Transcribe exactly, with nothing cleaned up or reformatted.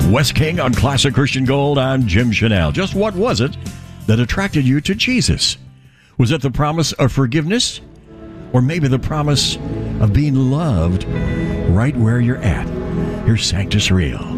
Wes King on Classic Christian Gold. I'm Jim Chanel. Just what was it that attracted you to Jesus? Was it the promise of forgiveness? Or maybe the promise of being loved right where you're at? Here's Sanctus Real.